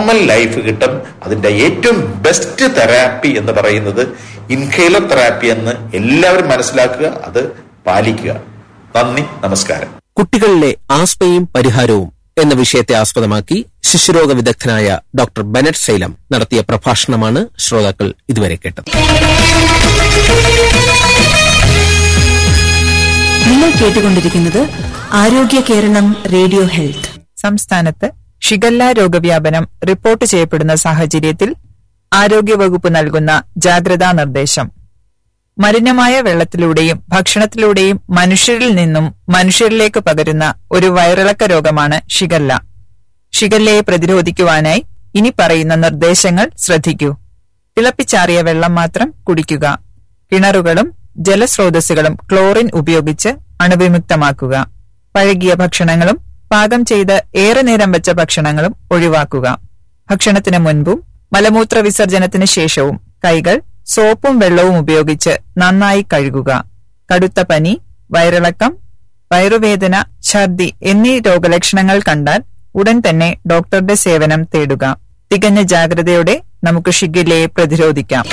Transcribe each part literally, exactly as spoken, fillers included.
Normal life കിട്ടും. അതിന്റെ ഏറ്റവും ബെസ്റ്റ് തെറാപ്പി എന്ന് പറയുന്നത് ഇൻഹേലർ തെറാപ്പി എന്ന് എല്ലാവരും മനസ്സിലാക്കുക, അത് പാലിക്കുക. നന്ദി, നമസ്കാരം. കുട്ടികളിലെ ആസ്മയും പരിഹാരവും എന്ന വിഷയത്തെ ആസ്പദമാക്കി ശിശുരോഗ വിദഗ്ധനായ ഡോക്ടർ ബെനറ്റ് സൈലം നടത്തിയ പ്രഭാഷണമാണ് ശ്രോതാക്കൾ ഇതുവരെ കേട്ടത്. നിങ്ങൾ കേട്ടുകൊണ്ടിരിക്കുന്നത് ആരോഗ്യ കേരളം റേഡിയോ ഹെൽത്ത്. സംസ്ഥാനത്ത് ഷിഗല്ല രോഗവ്യാപനം റിപ്പോർട്ട് ചെയ്യപ്പെടുന്ന സാഹചര്യത്തിൽ ആരോഗ്യവകുപ്പ് നൽകുന്ന ജാഗ്രതാ നിർദ്ദേശം. മലിനമായ വെള്ളത്തിലൂടെയും ഭക്ഷണത്തിലൂടെയും മനുഷ്യരിൽ നിന്നും മനുഷ്യരിലേക്ക് പകരുന്ന ഒരു വയറിളക്ക രോഗമാണ് ഷിഗല്ല. ഷിഗല്ലയെ പ്രതിരോധിക്കുവാനായി ഇനി പറയുന്ന നിർദ്ദേശങ്ങൾ ശ്രദ്ധിക്കൂ. തിളപ്പിച്ചാറിയ വെള്ളം മാത്രം കുടിക്കുക. കിണറുകളും ജലസ്രോതസ്സുകളും ക്ലോറിൻ ഉപയോഗിച്ച് അണുവിമുക്തമാക്കുക. പഴകിയ ഭക്ഷണങ്ങളും പാകം ചെയ്ത് ഏറെ നേരം വെച്ച ഭക്ഷണങ്ങളും ഒഴിവാക്കുക. ഭക്ഷണത്തിന് മുൻപും മലമൂത്ര വിസർജനത്തിന് ശേഷവും കൈകൾ സോപ്പും വെള്ളവും ഉപയോഗിച്ച് നന്നായി കഴുകുക. കടുത്ത പനി, വയറിളക്കം, വയറുവേദന, ഛർദി എന്നീ രോഗലക്ഷണങ്ങൾ കണ്ടാൽ ഉടൻ തന്നെ ഡോക്ടറുടെ സേവനം തേടുക. തികഞ്ഞ ജാഗ്രതയോടെ നമുക്ക് ഷിഗല്ലയെ പ്രതിരോധിക്കാം.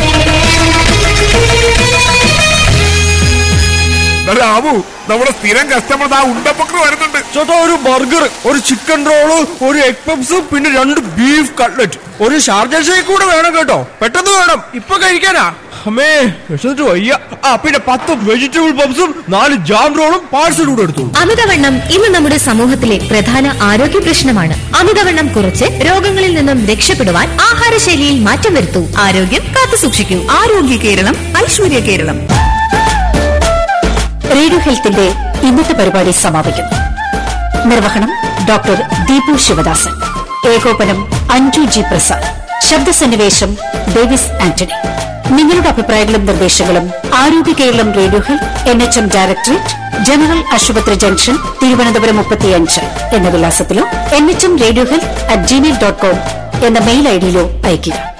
രാമു, നമ്മുടെ സ്ഥിരം കസ്റ്റമർ ആ ഉണ്ടപ്പൊക്കെ വരുന്നുണ്ട്. ചേട്ടാ, ഒരു ബർഗർ, ഒരു ചിക്കൻ റോള്, ഒരു എഗ് പപ്സും പിന്നെ രണ്ട് ബീഫ് കട്ട്ലറ്റ്, ഒരു ഷാർജ ഷേക്ക് കൂടെ വേണം കേട്ടോ. പെട്ടെന്ന് വേണം, ഇപ്പൊ കഴിക്കാനാ. അമ്മേ, വിശന്നിട്ട് വയ്യ. ആ പിന്നെ പത്ത് വെജിറ്റബിൾ പപ്സും നാല് ജാം റോളും പാഴ്സൽ കൂടെ എടുത്തു. അമിതവണ്ണം ഇന്ന് നമ്മുടെ സമൂഹത്തിലെ പ്രധാന ആരോഗ്യ പ്രശ്നമാണ്. അമിതവണ്ണം കുറച്ച് രോഗങ്ങളിൽ നിന്നും രക്ഷപ്പെടുവാൻ ആഹാരശൈലിയിൽ മാറ്റം വരുത്തൂ. ആരോഗ്യം കാത്തു സൂക്ഷിക്കൂ. ആരോഗ്യ കേരളം, ഐശ്വര്യ കേരളം. റേഡിയോ ഹെൽത്തിന്റെ ഇന്നത്തെ പരിപാടി സമാപിക്കുന്നു. നിർവഹണം ഡോക്ടർ ദീപു ശിവദാസൻ. ഏകോപനം അഞ്ജു ജി പ്രസാദ്. ശബ്ദസന്നിവേശം ഡേവിസ് ആന്റണി. നിങ്ങളുടെ അഭിപ്രായങ്ങളും നിർദ്ദേശങ്ങളും ആരോഗ്യ Keralam radio health, N H M directorate, general ആശുപത്രി ജംഗ്ഷൻ, തിരുവനന്തപുരം മുപ്പത്തിയഞ്ച് എന്ന വിലാസത്തിലോ N H M radio health at Gmail dot com എന്ന മെയിൽ ഐഡിയിലോ അയയ്ക്കുക.